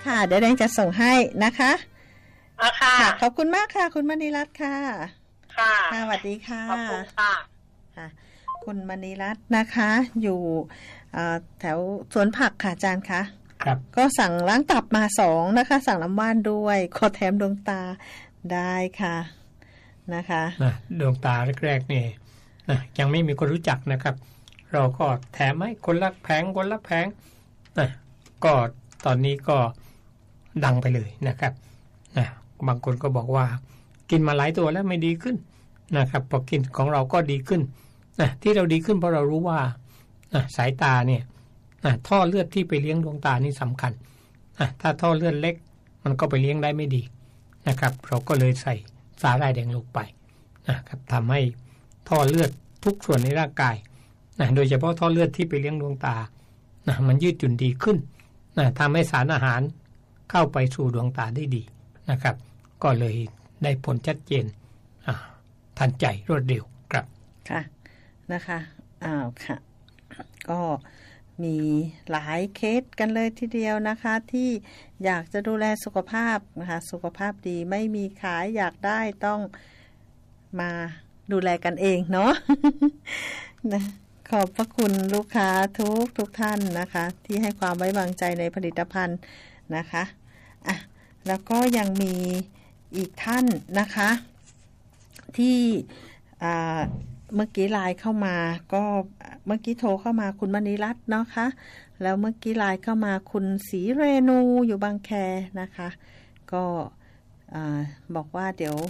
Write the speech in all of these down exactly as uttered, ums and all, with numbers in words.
ค่ะเดี๋ยวแดงจะส่งให้นะคะอ่ะค่ะขอบคุณมากค่ะคุณมณีรัตน์ค่ะค่ะสวัสดีค่ะขอบคุณค่ะค่ะคุณมณีรัตน์นะคะอยู่แถวสวนผักค่ะอาจารย์คะครับก็สั่งล้างตับมาสองนะคะสั่งน้ำว่านด้วยขอแถมดวงตาได้ค่ะนะคะนะดวงตาแรกๆนี่นะยังไม่มีคนรู้จักนะครับเราก็แถมให้คนละแผงคนละแผงนะก็ตอนนี้ก็ดังไปเลยนะครับนะบางคนก็บอกว่ากินมาหลายตัวแล้วไม่ดีขึ้นนะครับพอกินของเราก็ดีขึ้นนะที่เราดีขึ้นเพราะเรารู้ว่านะสายตาเนี่ยนะท่อเลือดที่ไปเลี้ยงดวงตานี่สำคัญนะถ้าท่อเลือดเล็กมันก็ไปเลี้ยงได้ไม่ดีนะครับเราก็เลยใส่สาหร่ายแดงลงไปนะครับทำให้ท่อเลือดทุกส่วนในร่างกายนะโดยเฉพาะท่อเลือดที่ไปเลี้ยงดวงตานะมันยืดหยุ่นดีขึ้นนะทำให้สารอาหารเข้าไปสู่ดวงตาได้ดีนะครับก็เลยได้ผลชัดเจนทันใจรวดเร็วครับค่ะนะคะอ้าวค่ะก็มีหลายเคสกันเลยทีเดียวนะคะที่อยากจะดูแลสุขภาพนะคะสุขภาพดีไม่มีขายอยากได้ต้องมาดูแลกันเองเนาะ นะขอบพระคุณลูกค้าทุกทุกท่านนะคะที่ให้ความไว้วางใจในผลิตภัณฑ์นะคะอ่ะแล้วก็ยังมีอีกท่านนะคะที่อ่าเมื่อกี้ไลน์เข้ามาก็เมื่อกี้โทรเข้ามาคุณมณีรัตน์เนาะคะแล้วเมื่อกี้ไลน์เข้ามาคุณศรีเรนูอยู่บางแคนะคะก็บอกว่าเดี๋ยว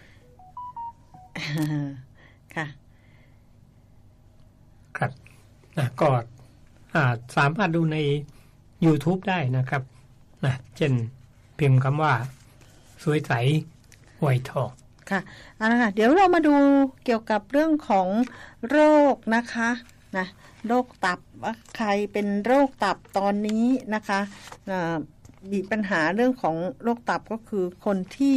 ค่ะครับนะก็สามารถดูใน YouTube ได้นะครับนะเช่นพิมพ์คำว่าสวยใสไวทองค่ะเอาละค่ะเดี๋ยวเรามาดูเกี่ยวกับเรื่องของโรคนะคะนะโรคตับว่าใครเป็นโรคตับตอนนี้นะคะมีปัญหาเรื่องของโรคตับก็คือคนที่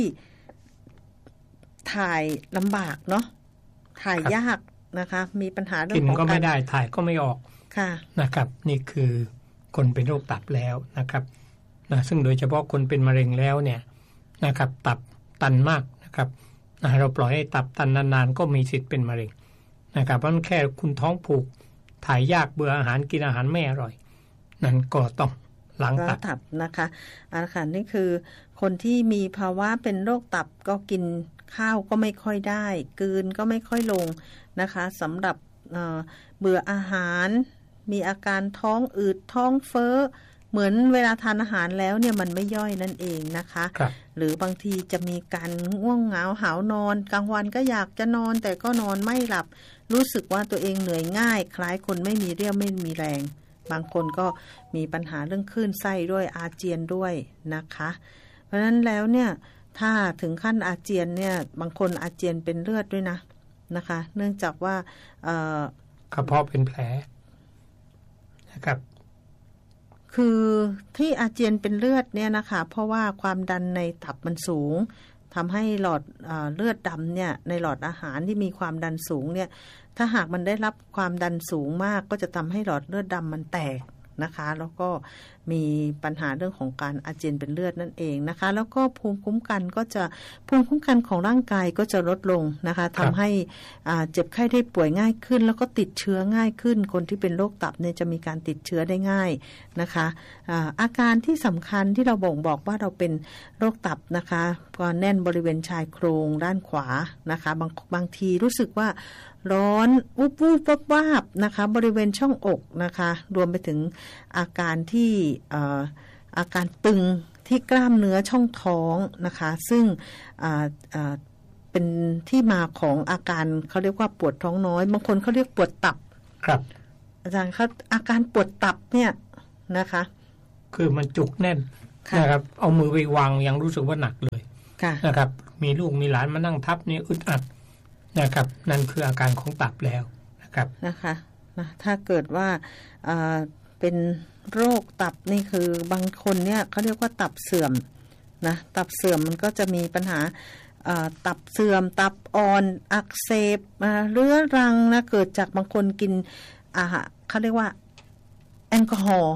ถ่ายลำบากเนาะถ่ายยากนะคะมีปัญหาเรื่องของกินก็ไม่ได้ถ่ายก็ไม่ออกค่ะนะครับนี่คือคนเป็นโรคตับแล้วนะครับนะซึ่งโดยเฉพาะคนเป็นมะเร็งแล้วเนี่ยนะครับตับตันมากนะครับนะเราปล่อยให้ตับตันนานๆก็มีสิทธิ์เป็นมะเร็งนะครับเพราะแค่คุณท้องผูกถ่ายยากเบื่ออาหารกินอาหารไม่อร่อยนั่นก็ต้องล้างตับนะคะอันค่ะนี่คือคนที่มีภาวะเป็นโรคตับก็กินข้าวก็ไม่ค่อยได้กลืนก็ไม่ค่อยลงนะคะสำหรับเอ่อเบื่ออาหารมีอาการท้องอืดท้องเฟ้อเหมือนเวลาทานอาหารแล้วเนี่ยมันไม่ย่อยนั่นเองนะคะหรือบางทีจะมีการง่วงเหงาหาวนอนกลางวันก็อยากจะนอนแต่ก็นอนไม่หลับรู้สึกว่าตัวเองเหนื่อยง่ายคล้ายคนไม่มีเรี่ยวไม่มีแรงบางคนก็มีปัญหาเรื่องคลื่นไส้ด้วยอาเจียนด้วยนะคะเพราะฉะนั้นแล้วเนี่ยถ้าถึงขั้นอาเจียนเนี่ยบางคนอาเจียนเป็นเลือดด้วยนะนะคะเนื่องจากว่ากระเพาะเป็นแผลนะครับคือที่อาเจียนเป็นเลือดเนี่ยนะคะเพราะว่าความดันในตับมันสูงทำให้หลอดเอ่อเลือดดำเนี่ยในหลอดอาหารที่มีความดันสูงเนี่ยถ้าหากมันได้รับความดันสูงมากก็จะทำให้หลอดเลือดดำมันแตกนะคะแล้วก็มีปัญหาเรื่องของการอาเจียนเป็นเลือดนั่นเองนะคะแล้วก็ภูมิคุ้มกันก็จะภูมิคุ้มกันของร่างกายก็จะลดลงนะคะทำให้เจ็บไข้ได้ป่วยง่ายขึ้นแล้วก็ติดเชื้อง่ายขึ้นคนที่เป็นโรคตับเนี่ยจะมีการติดเชื้อได้ง่ายนะคะอาอาการที่สำคัญที่เราบ่งบอกว่าเราเป็นโรคตับนะคะก็แน่นบริเวณชายโครงด้านขวานะคะบางบางทีรู้สึกว่าร้อนวุบวุบวับวาบนะคะบริเวณช่องอกนะคะรวมไปถึงอาการที่เอ่ออาการตึงที่กล้ามเนื้อช่องท้องนะคะซึ่งอ่าอ่าเป็นที่มาของอาการเขาเรียกว่าปวดท้องน้อยบางคนเขาเรียกปวดตับครับอาจารย์เขาอาการปวดตับเนี่ยนะคะคือมันจุกแน่นนะครับเอามือไปวางยังรู้สึกว่าหนักเลยนะครับมีลูกมีหลานมานั่งทับนี่อึดอัดนะครับนั่นคืออาการของตับแล้วนะครับนะคะนะถ้าเกิดว่าเป็นโรคตับนี่คือบางคนเนี่ยเขาเรียกว่าตับเสื่อมนะตับเสื่อมมันก็จะมีปัญหาตับเสื่อมตับอ่อนอักเสบเรื้อรังนะเกิดจากบางคนกินอาหารเขาเรียกว่าแอลกอฮอล์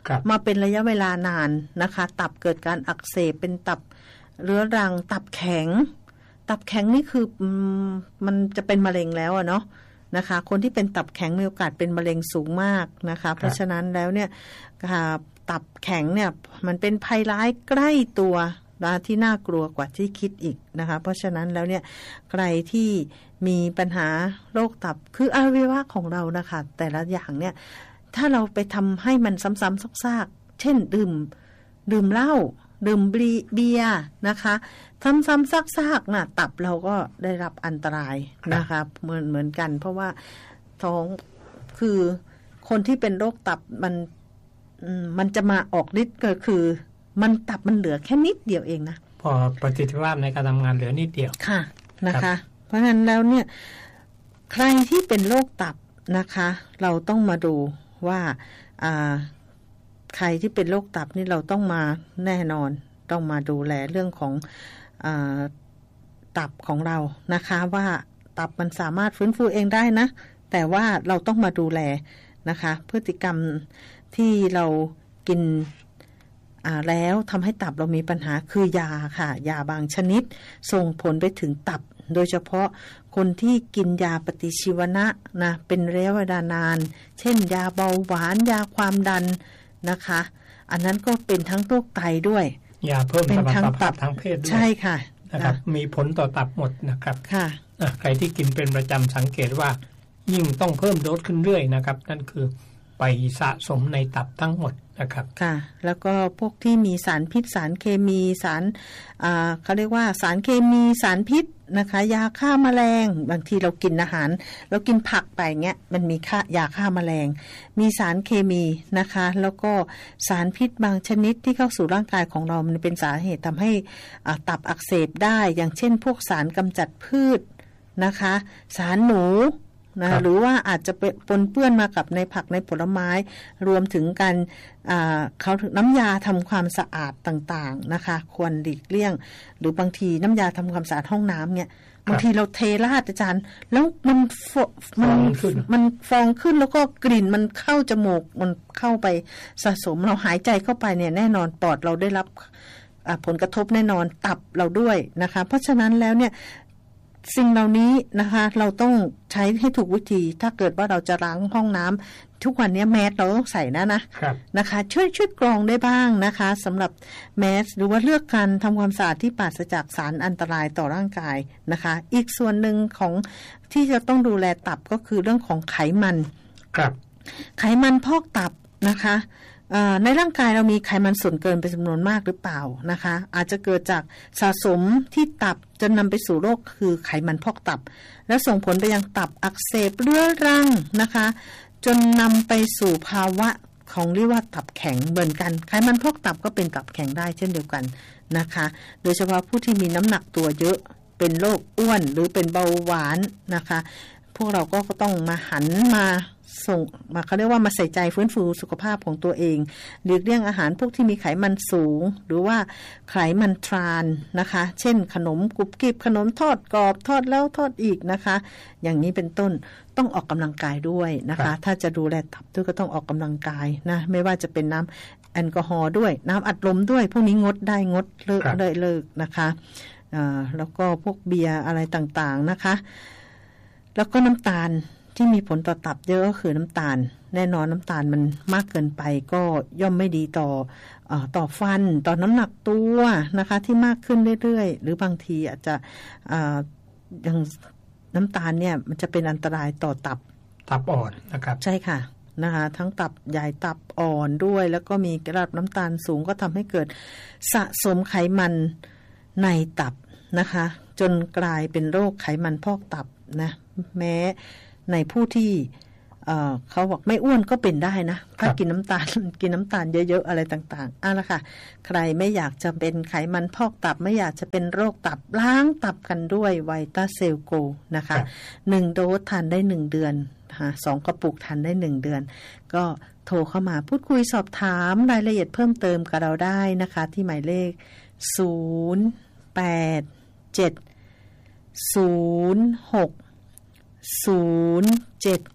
มาเป็นระยะเวลานานนะคะตับเกิดการอักเสบเป็นตับเรื้อรังตับแข็งตับแข็งนี่คือมันจะเป็นมะเร็งแล้วอะเนาะนะคะคนที่เป็นตับแข็งมีโอกาสเป็นมะเร็งสูงมากนะคะเพราะฉะนั้นแล้วเนี่ยตับแข็งเนี่ยมันเป็นภัยร้ายใกล้ตัวนะที่น่ากลัวกว่าที่คิดอีกนะคะเพราะฉะนั้นแล้วเนี่ยใครที่มีปัญหาโรคตับคืออวัยวะของเรานะคะแต่ละอย่างเนี่ยถ้าเราไปทำให้มันซ้ำๆซากๆเช่นดื่มดื่มเหล้าดื่มเบียร์นะคะซ้ำๆซากๆน่ะตับเราก็ได้รับอันตรายนะคะเหมือนเหมือนกันเพราะว่าท้องคือคนที่เป็นโรคตับมันมันจะมาออกฤทธิ์ก็คือมันตับมันเหลือแค่นิดเดียวเองนะพอประสิทธิภาพในการทำงานเหลือนิดเดียวค่ะนะคะเพราะฉะนั้นแล้วเนี่ยใครที่เป็นโรคตับนะคะเราต้องมาดูว่าอ่าใครที่เป็นโรคตับนี่เราต้องมาแน่นอนต้องมาดูแลเรื่องของอ่าตับของเรานะคะว่าตับมันสามารถฟื้นฟูเองได้นะแต่ว่าเราต้องมาดูแลนะคะพฤติกรรมที่เรากินอ่าแล้วทำให้ตับเรามีปัญหาคือยาค่ะยาบางชนิดส่งผลไปถึงตับโดยเฉพาะคนที่กินยาปฏิชีวนะนะเป็นระยะเวลานานเช่นยาเบาหวานยาความดันนะคะอันนั้นก็เป็นทั้งโรคไตด้วยยาเพิ่มสมรรถภาพทางเพศด้วยใช่ค่ะนะครับมีผลต่อตับหมดนะครับค่ะใครที่กินเป็นประจำสังเกตว่ายิ่งต้องเพิ่มโดสขึ้นเรื่อยนะครับนั่นคือไปสะสมในตับทั้งหมดนะครับค่ะแล้วก็พวกที่มีสารพิษสารเคมีสารอ่าเขาเรียกว่าสารเคมีสารพิษนะคะยาฆ่าแมลงบางทีเรากินอาหารเรากินผักไปเงี้ยมันมีค่ายาฆ่าแมลงมีสารเคมีนะคะแล้วก็สารพิษบางชนิดที่เข้าสู่ร่างกายของเรามันเป็นสาเหตุทำให้อ่าตับอักเสบได้อย่างเช่นพวกสารกำจัดพืชนะคะสารหนูนะหรือว่าอาจจะปนเปื้อนมากับในผักในผลไม้รวมถึงการเขาน้ำยาทำความสะอาดต่างๆนะคะควรหลีกเลี่ยงหรือบางทีน้ำยาทำความสะอาดห้องน้ำเนี่ยบางทีเราเทราดอาจารย์แล้วมันมันมันฟองขึ้นแล้วก็กลิ่นมันเข้าจมูกมันเข้าไปสะสมเราหายใจเข้าไปเนี่ยแน่นอนปอดเราได้รับผลกระทบแน่นอนตับเราด้วยนะคะเพราะฉะนั้นแล้วเนี่ยสิ่งเหล่านี้นะคะเราต้องใช้ให้ถูกวิธีถ้าเกิดว่าเราจะล้างห้องน้ำทุกวันนี้แมสเราต้องใส่นะนะนะคะช่วยช่วยกรองได้บ้างนะคะสำหรับแมสหรือว่าเลือกการทำความสะอาดที่ปราศจากสารอันตรายต่อร่างกายนะคะอีกส่วนหนึ่งของที่จะต้องดูแลตับก็คือเรื่องของไขมันครับไขมันพอกตับนะคะในร่างกายเรามีไขมันส่วนเกินเป็นจำนวนมากหรือเปล่านะคะอาจจะเกิดจากสะสมที่ตับจนนำไปสู่โรคคือไขมันพอกตับและส่งผลไปยังตับอักเสบเรื้อรังนะคะจนนำไปสู่ภาวะของเรียกว่าตับแข็งเหมือนกันไขมันพอกตับก็เป็นตับแข็งได้เช่นเดียวกันนะคะโดยเฉพาะผู้ที่มีน้ำหนักตัวเยอะเป็นโรคอ้วนหรือเป็นเบาหวานนะคะพวกเราก็ต้องมาหันมาส่งมาเขาเรียกว่ามาใส่ใจฟื้นฟูสุขภาพของตัวเองหลีกเลี่ยงอาหารพวกที่มีไขมันสูงหรือว่าไขมันทรานนะคะเช่นขนมกรุบกริบขนมทอดกรอบทอดแล้วทอดอีกนะคะอย่างนี้เป็นต้นต้องออกกำลังกายด้วยนะคะถ้าจะดูแลตับด้วยก็ต้องออกกำลังกายนะไม่ว่าจะเป็นน้ำแอลกอฮอล์ด้วยน้ำอัดลมด้วยพวกนี้งดได้งดเลิกได้เลิกนะคะอ่าแล้วก็พวกเบียร์อะไรต่างๆนะคะแล้วก็น้ำตาลที่มีผลต่อตับเยอะก็คือน้ำตาลแน่นอนน้ำตาลมันมากเกินไปก็ย่อมไม่ดีต่อเอ่อต่อฟันต่อน้ำหนักตัวนะคะที่มากขึ้นเรื่อยๆหรือบางทีอาจจะอ่าอย่างน้ำตาลเนี่ยมันจะเป็นอันตรายต่อตับตับอ่อนนะครับใช่ค่ะนะคะทั้งตับใหญ่ตับอ่อนด้วยแล้วก็มีระดับน้ำตาลสูงก็ทำให้เกิดสะสมไขมันในตับนะคะจนกลายเป็นโรคไขมันพอกตับนะแม้ในผู้ที่เอ่อเขาบอกไม่อ้วนก็เป็นได้นะถ้ากินน้ำตาลกินน้ำตาลเยอะๆอะไรต่างๆอ่ะละค่ะใครไม่อยากจะเป็นไขมันพอกตับไม่อยากจะเป็นโรคตับล้างตับกันด้วยไวต้าเซลโกนะคะหนึ่งโดสทานได้หนึ่งเดือนค่ะสองกระปุกทานได้หนึ่งเดือนก็โทรเข้ามาพูดคุยสอบถามรายละเอียดเพิ่มเติมกับเราได้นะคะที่หมายเลขศูนย์ แปด เจ็ด ศูนย์ หก ศูนย์ เจ็ด